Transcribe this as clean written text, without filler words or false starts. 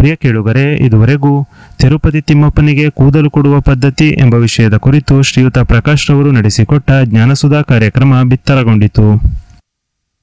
ಪ್ರಿಯ ಕೇಳುಗರೆ, ಇದುವರೆಗೂ ತಿರುಪತಿ ತಿಮ್ಮಪ್ಪನಿಗೆ ಕೂದಲು ಕೊಡುವ ಪದ್ಧತಿ ಎಂಬ ವಿಷಯದ ಕುರಿತು ಶ್ರೀಯುತ ಪ್ರಕಾಶ್ ರವರು ನಡೆಸಿಕೊಟ್ಟ ಜ್ಞಾನಸುಧಾ ಕಾರ್ಯಕ್ರಮ ಬಿತ್ತರಗೊಂಡಿತು.